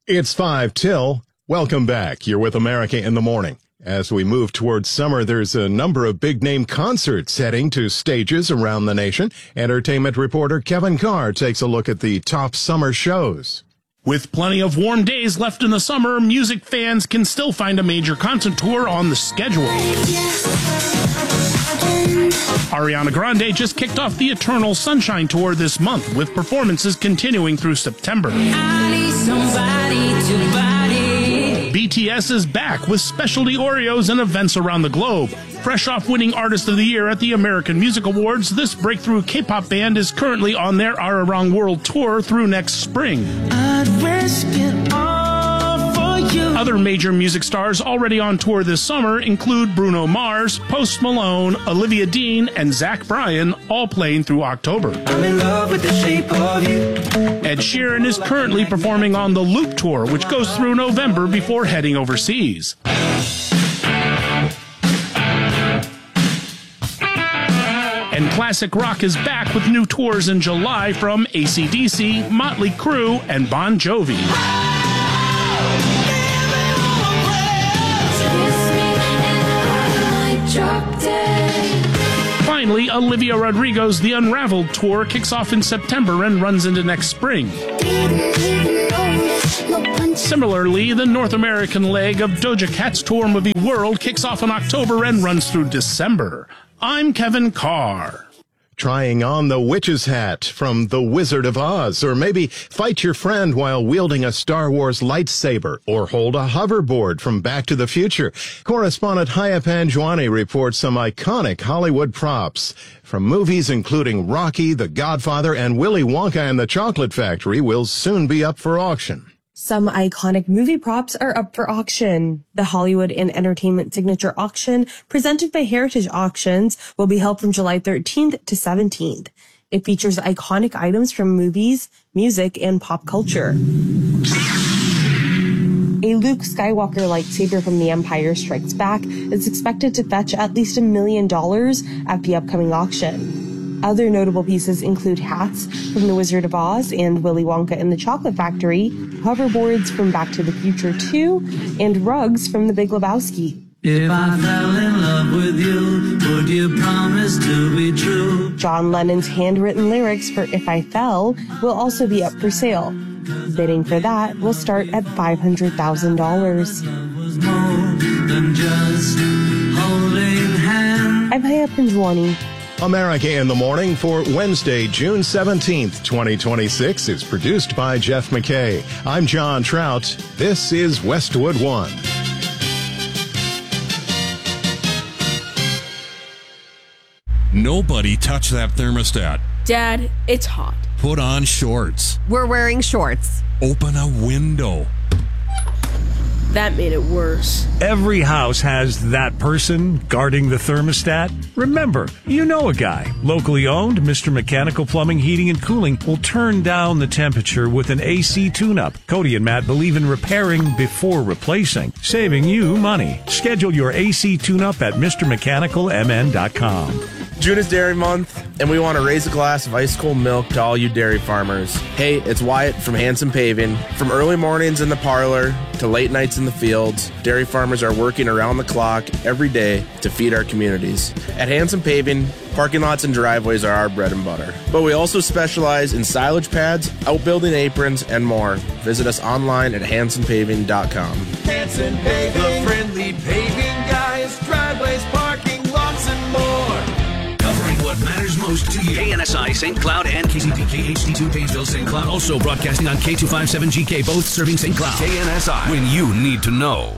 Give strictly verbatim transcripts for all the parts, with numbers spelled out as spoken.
It's five till. Welcome back. You're with America in the Morning. As we move towards summer, there's a number of big-name concerts heading to stages around the nation. Entertainment reporter Kevin Carr takes a look at the top summer shows. With plenty of warm days left in the summer, music fans can still find a major concert tour on the schedule. Ariana Grande just kicked off the Eternal Sunshine Tour this month, with performances continuing through September. I need somebody to body. B T S is back with specialty Oreos and events around the globe. Fresh off winning Artist of the Year at the American Music Awards, this breakthrough K-pop band is currently on their Arirang World Tour through next spring. I'd risk it all for you. Other major music stars already on tour this summer include Bruno Mars, Post Malone, Olivia Dean, and Zach Bryan, all playing through October. I'm in love with the shape of you. Ed Sheeran is currently performing on the Loop Tour, which goes through November before heading overseas. And classic rock is back with new tours in July from A C D C, Motley Crue, and Bon Jovi. Finally, Olivia Rodrigo's The Unraveled Tour kicks off in September and runs into next spring. Similarly, the North American leg of Doja Cat's tour Movie World kicks off in October and runs through December. I'm Kevin Carr. Trying on the witch's hat from The Wizard of Oz, or maybe fight your friend while wielding a Star Wars lightsaber, or hold a hoverboard from Back to the Future. Correspondent Haya Panjwani reports some iconic Hollywood props from movies including Rocky, The Godfather, and Willy Wonka and the Chocolate Factory will soon be up for auction. Some iconic movie props are up for auction. The Hollywood and Entertainment Signature Auction, presented by Heritage Auctions, will be held from July thirteenth to seventeenth. It features iconic items from movies, music, and pop culture. A Luke Skywalker lightsaber from The Empire Strikes Back is expected to fetch at least a million dollars at the upcoming auction. Other notable pieces include hats from The Wizard of Oz and Willy Wonka and the Chocolate Factory, hoverboards from Back to the Future two, and rugs from The Big Lebowski. If I fell in love with you, would you promise to be true? John Lennon's handwritten lyrics for If I Fell will also be up for sale. Bidding for that will start at five hundred thousand dollars. I'm Haya Panjwani. America in the Morning for Wednesday, June seventeenth, twenty twenty-six is produced by Jeff McKay. I'm John Trout. This is Westwood One. Nobody touch that thermostat. Dad, it's hot. Put on shorts. We're wearing shorts. Open a window. That made it worse. Every house has that person guarding the thermostat. Remember, you know a guy. Locally owned, Mister Mechanical Plumbing, Heating, and Cooling will turn down the temperature with an A C tune-up. Cody and Matt believe in repairing before replacing, saving you money. Schedule your A C tune-up at Mister Mechanical M N dot com. June is Dairy Month, and we want to raise a glass of ice-cold milk to all you dairy farmers. Hey, it's Wyatt from Hanson Paving. From early mornings in the parlor to late nights in the fields, dairy farmers are working around the clock every day to feed our communities. At Hanson Paving, parking lots and driveways are our bread and butter. But we also specialize in silage pads, outbuilding aprons, and more. Visit us online at hanson paving dot com. Hanson Paving, the friendly paving guys, driveways, parking lots, and more. Covering what matters most to you. K N S I, Saint Cloud, and K C P K H D two, Painesville, Saint Cloud. Also broadcasting on K two fifty-seven G K, both serving Saint Cloud. K N S I, when you need to know.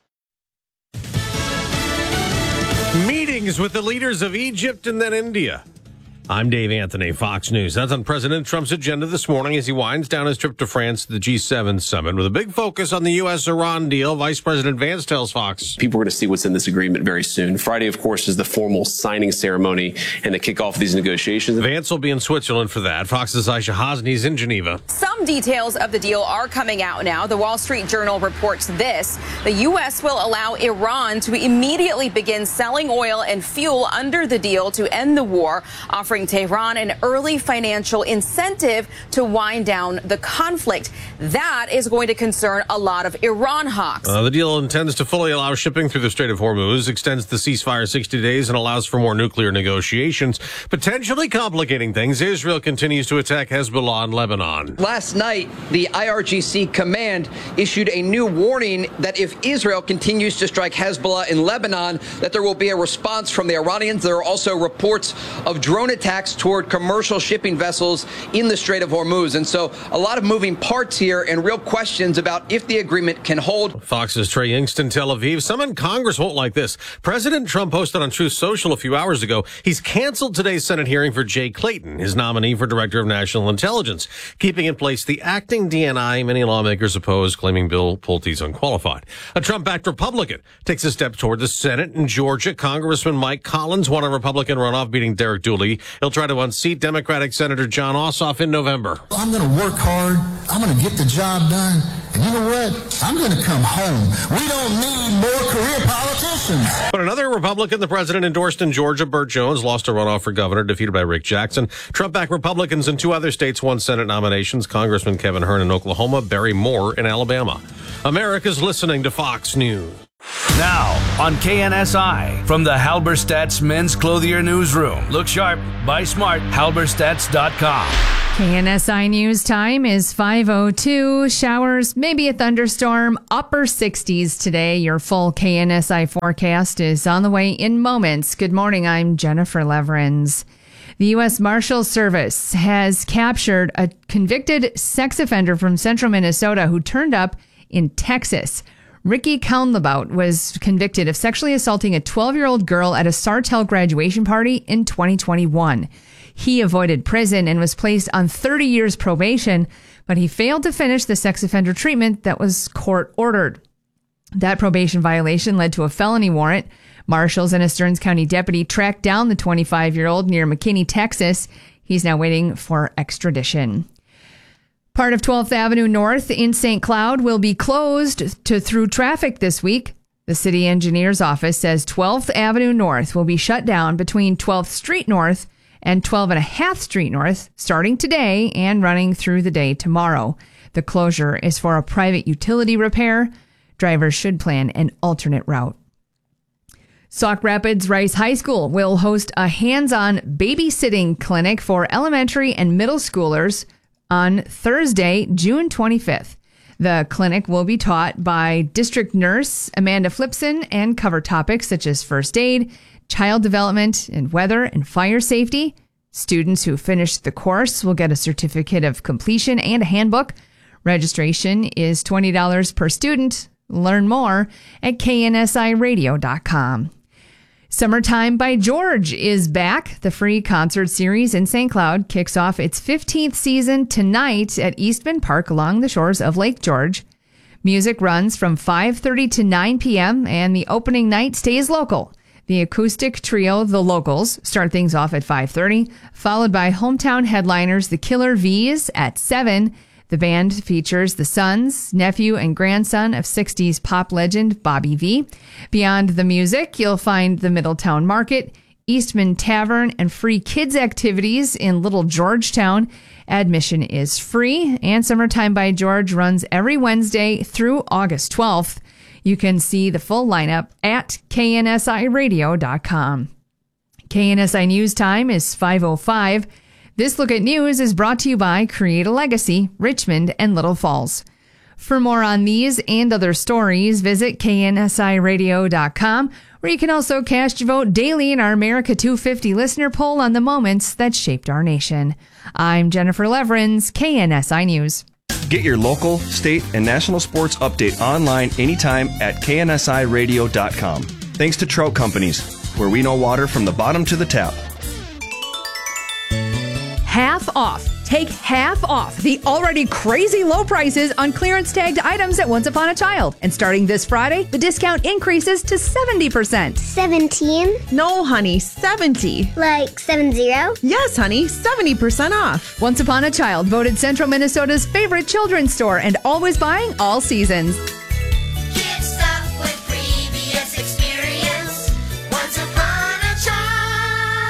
Meetings with the leaders of Egypt and then India. I'm Dave Anthony, Fox News. That's on President Trump's agenda this morning as he winds down his trip to France to the G seven summit with a big focus on the U S Iran deal. Vice President Vance tells Fox. People are going to see what's in this agreement very soon. Friday, of course, is the formal signing ceremony and the kickoff of these negotiations. Vance will be in Switzerland for that. Fox's Aisha Hosni's in Geneva. Some details of the deal are coming out now. The Wall Street Journal reports this. The U S will allow Iran to immediately begin selling oil and fuel under the deal to end the war, offering offering Tehran an early financial incentive to wind down the conflict. That is going to concern a lot of Iran hawks. Uh, the deal intends to fully allow shipping through the Strait of Hormuz, extends the ceasefire sixty days, and allows for more nuclear negotiations, potentially complicating things. Israel continues to attack Hezbollah in Lebanon. Last night, the I R G C command issued a new warning that if Israel continues to strike Hezbollah in Lebanon, that there will be a response from the Iranians. There are also reports of drone attacks toward commercial shipping vessels in the Strait of Hormuz. And so a lot of moving parts here and real questions about if the agreement can hold. Fox's Trey Yingst in Tel Aviv. Some in Congress won't like this. President Trump posted on Truth Social a few hours ago he's canceled today's Senate hearing for Jay Clayton, his nominee for Director of National Intelligence, keeping in place the acting D N I many lawmakers oppose, claiming Bill Pulte's unqualified. A Trump-backed Republican takes a step toward the Senate in Georgia. Congressman Mike Collins won a Republican runoff, beating Derek Dooley. He'll try to unseat Democratic Senator John Ossoff in November. I'm going to work hard. I'm going to get the job done. And you know what? I'm going to come home. We don't need more career politicians. But another Republican the president endorsed in Georgia, Burt Jones, lost a runoff for governor, defeated by Rick Jackson. Trump-backed Republicans in two other states won Senate nominations, Congressman Kevin Hern in Oklahoma, Barry Moore in Alabama. America's listening to Fox News. Now on K N S I, from the Halberstadt's Men's Clothier Newsroom. Look sharp, buy smart, halberstadts dot com. K N S I News time is five oh two. Showers, maybe a thunderstorm, upper sixties today. Your full K N S I forecast is on the way in moments. Good morning, I'm Jennifer Leverins. The U S Marshals Service has captured a convicted sex offender from central Minnesota who turned up in Texas. Ricky Kaunlabout was convicted of sexually assaulting a twelve-year-old girl at a Sartell graduation party in twenty twenty-one. He avoided prison and was placed on thirty years probation, but he failed to finish the sex offender treatment that was court-ordered. That probation violation led to a felony warrant. Marshals and a Stearns County deputy tracked down the twenty-five-year-old near McKinney, Texas. He's now waiting for extradition. Part of twelfth Avenue North in Saint Cloud will be closed to through traffic this week. The city engineer's office says twelfth Avenue North will be shut down between twelfth Street North and twelve and a half Street North starting today and running through the day tomorrow. The closure is for a private utility repair. Drivers should plan an alternate route. Sauk Rapids Rice High School will host a hands-on babysitting clinic for elementary and middle schoolers on Thursday, June twenty-fifth. The clinic will be taught by district nurse Amanda Flipson and cover topics such as first aid, child development, and weather and fire safety. Students who finish the course will get a certificate of completion and a handbook. Registration is twenty dollars per student. Learn more at K N S I radio dot com. Summertime by George is back. The free concert series in Saint Cloud kicks off its fifteenth season tonight at Eastman Park along the shores of Lake George. Music runs from five thirty to nine p.m. and the opening night stays local. The acoustic trio, The Locals, start things off at five thirty, followed by hometown headliners, The Killer V's at seven. The band features the sons, nephew, and grandson of sixties pop legend Bobby V. Beyond the music, you'll find the Middletown Market, Eastman Tavern, and free kids activities in Little Georgetown. Admission is free, and Summertime by George runs every Wednesday through August twelfth. You can see the full lineup at K N S I radio dot com. K N S I News time is five oh five. This Look at News is brought to you by Create a Legacy, Richmond and Little Falls. For more on these and other stories, visit K N S I radio dot com, where you can also cast your vote daily in our America two fifty listener poll on the moments that shaped our nation. I'm Jennifer Leverins, K N S I News. Get your local, state, and national sports update online anytime at K N S I radio dot com. Thanks to Trout Companies, where we know water from the bottom to the tap. Half off. Take half off the already crazy low prices on clearance tagged items at Once Upon a Child. And starting this Friday, the discount increases to seventy percent. seventeen? No, honey, seventy. Like seven zero? Yes, honey, seventy percent off. Once Upon a Child, voted Central Minnesota's favorite children's store and always buying all seasons. Get stuff with previous experience. Once Upon a Child.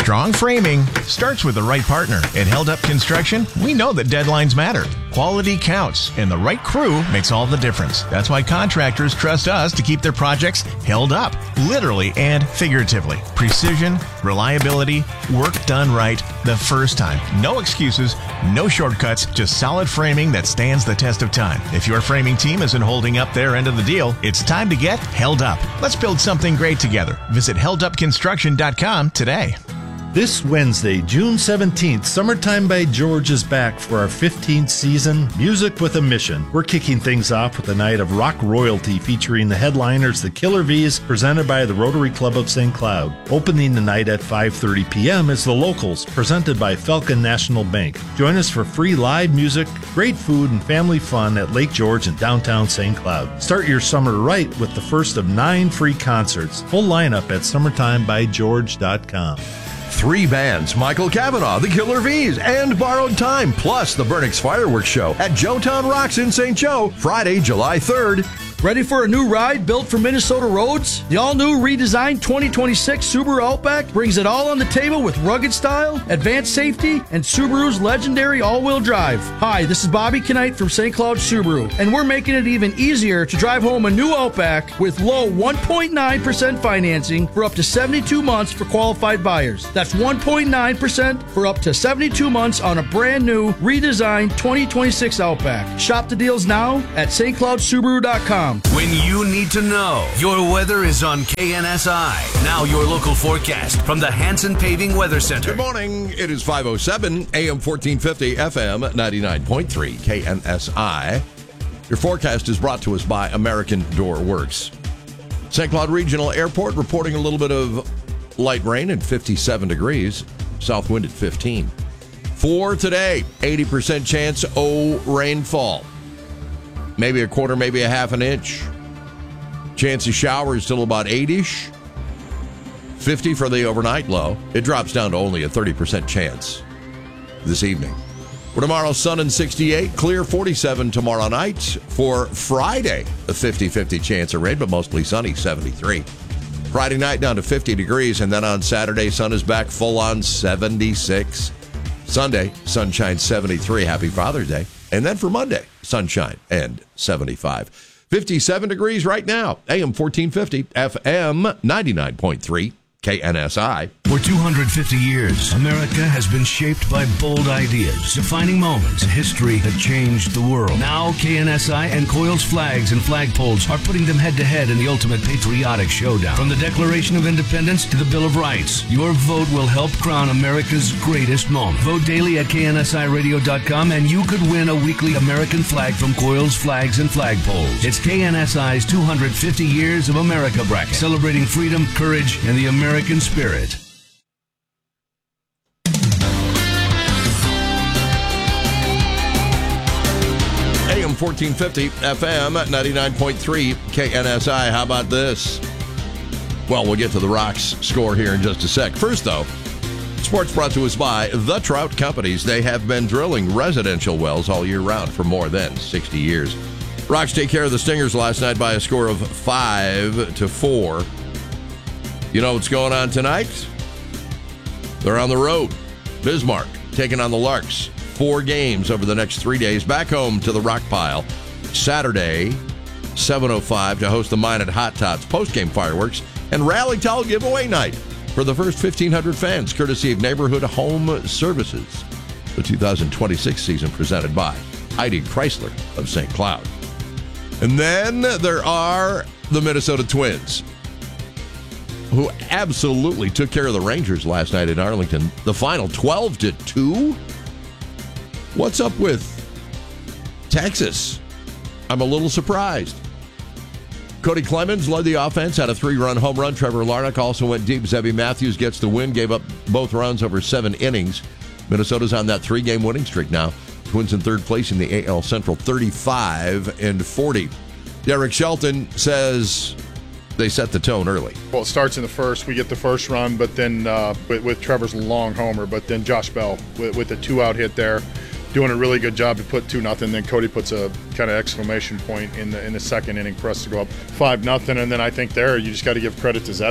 Strong framing starts with the right partner. At Held Up Construction, we know that deadlines matter. Quality counts, and the right crew makes all the difference. That's why contractors trust us to keep their projects held up, literally and figuratively. Precision, reliability, work done right the first time. No excuses, no shortcuts, just solid framing that stands the test of time. If your framing team isn't holding up their end of the deal, it's time to get held up. Let's build something great together. Visit held up construction dot com today. This Wednesday, June seventeenth, Summertime by George is back for our fifteenth season, Music with a Mission. We're kicking things off with a night of rock royalty featuring the headliners, the Killer V's, presented by the Rotary Club of Saint Cloud. Opening the night at five thirty p.m. is The Locals, presented by Falcon National Bank. Join us for free live music, great food, and family fun at Lake George in downtown Saint Cloud. Start your summer right with the first of nine free concerts. Full lineup at summertime by george dot com. Three bands, Michael Cavanaugh, the Killer V's, and Borrowed Time, plus the Burnix Fireworks Show at Joetown Rocks in Saint Joe, Friday, July third. Ready for a new ride built for Minnesota roads? The all-new redesigned twenty twenty-six Subaru Outback brings it all on the table with rugged style, advanced safety, and Subaru's legendary all-wheel drive. Hi, this is Bobby Knight from Saint Cloud Subaru, and we're making it even easier to drive home a new Outback with low one point nine percent financing for up to seventy-two months for qualified buyers. That's one point nine percent for up to seventy-two months on a brand new, redesigned twenty twenty-six Outback. Shop the deals now at s t cloud subaru dot com. When you need to know, your weather is on K N S I. Now your local forecast from the Hanson Paving Weather Center. Good morning. It is five oh seven, A M fourteen fifty, F M ninety-nine point three, K N S I. Your forecast is brought to us by American Door Works. Saint Cloud Regional Airport reporting a little bit of light rain at fifty-seven degrees. South wind at fifteen. For today, eighty percent chance of rainfall. Maybe a quarter, maybe a half an inch. Chance of showers still about eight-ish. fifty for the overnight low. It drops down to only a thirty percent chance this evening. For tomorrow, sun and sixty-eight. Clear forty-seven tomorrow night. For Friday, a fifty-fifty chance of rain, but mostly sunny, seventy-three. Friday night down to fifty degrees, and then on Saturday, sun is back full on seventy-six. Sunday, sunshine seventy-three. Happy Father's Day. And then for Monday, sunshine and seventy-five. fifty-seven degrees right now. A M fourteen fifty, F M ninety-nine point three, K N S I. For two hundred fifty years, America has been shaped by bold ideas, defining moments in history that changed the world. Now, K N S I and Coils Flags and Flagpoles are putting them head-to-head in the ultimate patriotic showdown. From the Declaration of Independence to the Bill of Rights, your vote will help crown America's greatest moment. Vote daily at K N S I radio dot com, and you could win a weekly American flag from Coils Flags and Flagpoles. It's K N S I's two hundred fifty Years of America bracket, celebrating freedom, courage, and the American spirit. A M fourteen fifty, F M ninety-nine point three, K N S I. How about this? Well, we'll get to the Rocks score here in just a sec. First, though, sports brought to us by The Trout Companies. They have been drilling residential wells all year round for more than sixty years. Rocks take care of the Stingers last night by a score of five to four. You know what's going on tonight? They're on the road. Bismarck taking on the Larks. Four games over the next three days. Back home to the Rock Pile. Saturday, seven oh five to host the Mine at Hot Tots post-game fireworks and rally towel giveaway night for the first fifteen hundred fans, courtesy of Neighborhood Home Services. The two thousand twenty-six season presented by Heidi Chrysler of Saint Cloud. And then there are the Minnesota Twins, who absolutely took care of the Rangers last night in Arlington. The final twelve to two. What's up with Texas? I'm a little surprised. Cody Clemens led the offense, had a three-run home run. Trevor Larnach also went deep. Zebby Matthews gets the win, gave up both runs over seven innings. Minnesota's on that three-game winning streak now. Twins in third place in the A L Central, thirty-five and forty. Derek Shelton says they set the tone early. Well, it starts in the first. We get the first run, but then uh, with, with Trevor's long homer, but then Josh Bell with, with the two-out hit there, doing a really good job to put two nothing. Then Cody puts a kind of exclamation point in the in the second inning for us to go up five nothing. And then I think there you just got to give credit to Zebby.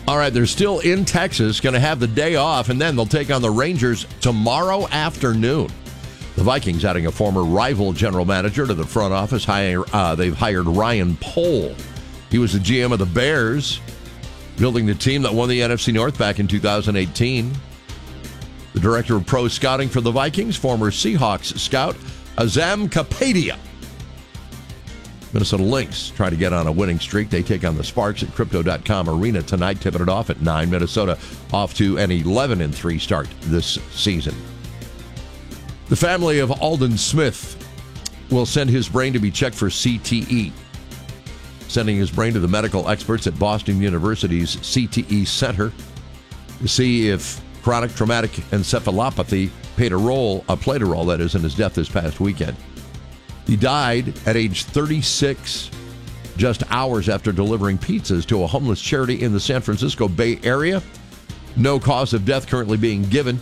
All right, they're still in Texas, going to have the day off, and then they'll take on the Rangers tomorrow afternoon. The Vikings adding a former rival general manager to the front office. Hire, uh, they've hired Ryan Pohl. He was the G M of the Bears, building the team that won the N F C North back in two thousand eighteen. The director of pro scouting for the Vikings, former Seahawks scout, Azam Kapadia. Minnesota Lynx try to get on a winning streak. They take on the Sparks at Crypto dot com Arena tonight, tipping it off at nine. Minnesota off to an eleven and three start this season. The family of Alden Smith will send his brain to be checked for C T E. Sending his brain to the medical experts at Boston University's C T E Center to see if chronic traumatic encephalopathy played a role, uh, played a role, that is, in his death this past weekend. He died at age thirty-six, just hours after delivering pizzas to a homeless charity in the San Francisco Bay Area. No cause of death currently being given.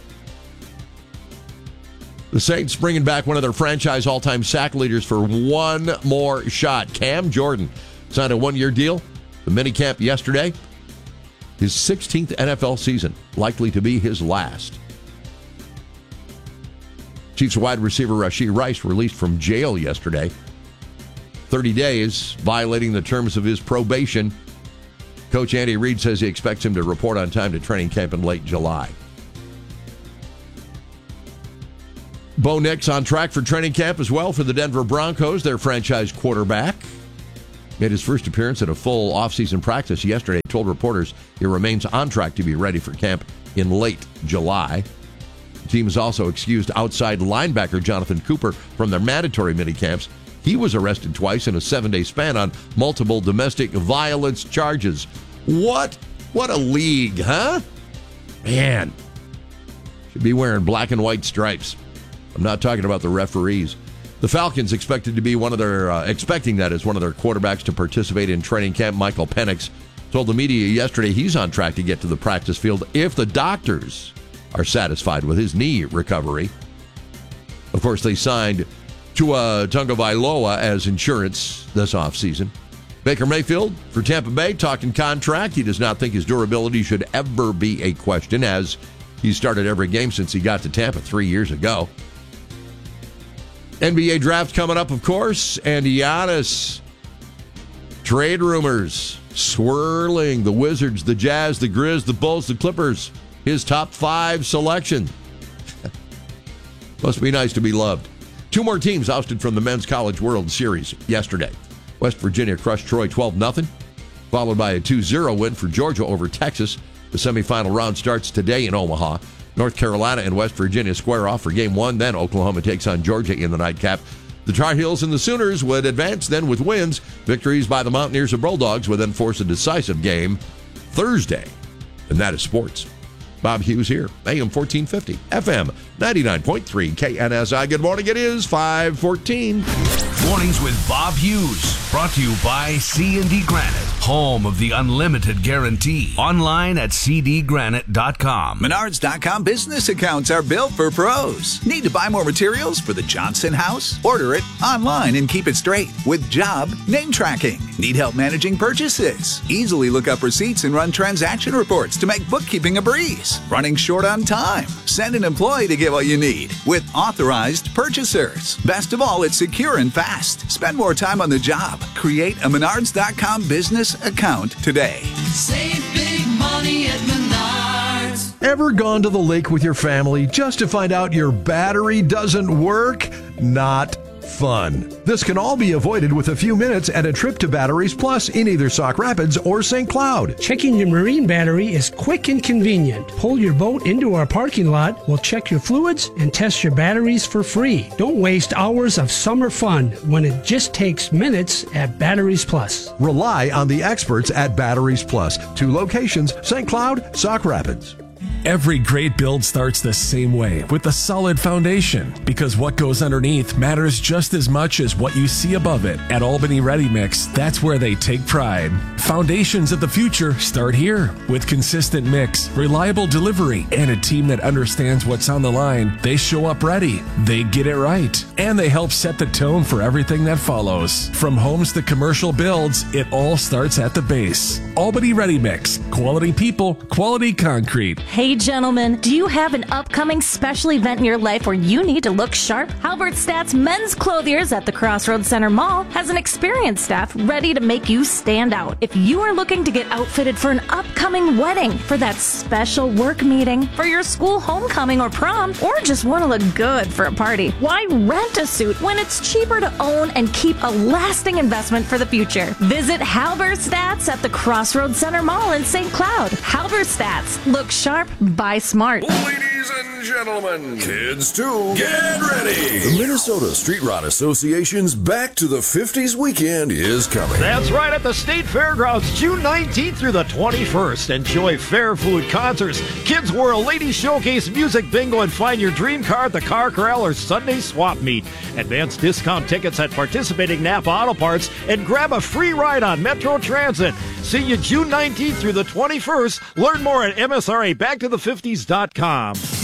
The Saints bringing back one of their franchise all-time sack leaders for one more shot. Cam Jordan signed a one-year deal. The minicamp yesterday. His sixteenth N F L season, likely to be his last. Chiefs wide receiver Rashee Rice released from jail yesterday. thirty days, violating the terms of his probation. Coach Andy Reid says he expects him to report on time to training camp in late July. Bo Nix on track for training camp as well for the Denver Broncos, their franchise quarterback. Made his first appearance at a full offseason practice yesterday. Told reporters he remains on track to be ready for camp in late July. The team has also excused outside linebacker Jonathan Cooper from their mandatory minicamps. He was arrested twice in a seven-day span on multiple domestic violence charges. What? What a league, huh? Man. Should be wearing black and white stripes. I'm not talking about the referees. The Falcons expected to be one of their, uh, expecting that as one of their quarterbacks to participate in training camp. Michael Penix told the media yesterday he's on track to get to the practice field if the doctors are satisfied with his knee recovery. Of course, they signed Tua Tagovailoa as insurance this offseason. Baker Mayfield for Tampa Bay talking contract. He does not think his durability should ever be a question, as he started every game since he got to Tampa three years ago. N B A draft coming up, of course, and Giannis. Trade rumors swirling. The Wizards, the Jazz, the Grizz, the Bulls, the Clippers. His top five selection. Must be nice to be loved. Two more teams ousted from the Men's College World Series yesterday. West Virginia crushed Troy twelve nothing, followed by a two zero win for Georgia over Texas. The semifinal round starts today in Omaha. North Carolina and West Virginia square off for game one. Then Oklahoma takes on Georgia in the nightcap. The Tar Heels and the Sooners would advance then with wins. Victories by the Mountaineers and Bulldogs would then force a decisive game Thursday. And that is sports. Bob Hughes here, A M fourteen fifty, F M ninety-nine point three, K N S I. Good morning, it is five fourteen. Mornings with Bob Hughes, brought to you by C and D Granite, home of the unlimited guarantee. Online at c d granite dot com. Menards dot com business accounts are built for pros. Need to buy more materials for the Johnson house? Order it online and keep it straight with job name tracking. Need help managing purchases? Easily look up receipts and run transaction reports to make bookkeeping a breeze. Running short on time? Send an employee to get what you need with authorized purchasers. Best of all, it's secure and fast. Spend more time on the job. Create a Menards dot com business account today. Save big money at Menards. Ever gone to the lake with your family just to find out your battery doesn't work? Not fun. This can all be avoided with a few minutes and a trip to Batteries Plus in either Sauk Rapids or Saint Cloud. Checking your marine battery is quick and convenient. Pull your boat into our parking lot, we'll check your fluids and test your batteries for free. Don't waste hours of summer fun when it just takes minutes at Batteries Plus. Rely on the experts at Batteries Plus. Two locations, Saint Cloud, Sauk Rapids. Every great build starts the same way, with a solid foundation, because what goes underneath matters just as much as what you see above it. At Albany Ready Mix, that's where they take pride. Foundations of the future start here. With consistent mix, reliable delivery, and a team that understands what's on the line, they show up ready. They get it right. And they help set the tone for everything that follows. From homes to commercial builds, it all starts at the base. Albany Ready Mix. Quality people, quality concrete. Hey gentlemen, do you have an upcoming special event in your life where you need to look sharp? Halberstadt's Men's Clothiers at the Crossroads Center Mall has an experienced staff ready to make you stand out. If you are looking to get outfitted for an upcoming wedding, for that special work meeting, for your school homecoming or prom, or just want to look good for a party, why rent a suit when it's cheaper to own and keep a lasting investment for the future? Visit Halberstadt's at the Crossroads Center Mall in Saint Cloud. Halberstadt's. Look sharp, buy smart. Ladies and gentlemen, kids too, get ready. The Minnesota Street Rod Association's Back to the fifties weekend is coming. That's right, at the State Fairgrounds, June nineteenth through the twenty-first. Enjoy fair food, concerts, Kids World, Ladies Showcase, music bingo, and find your dream car at the Car Corral or Sunday Swap Meet. Advanced discount tickets at participating Napa Auto Parts and grab a free ride on Metro Transit. See you June nineteenth through the twenty-first. Learn more at M S R A back to the fifties dot com.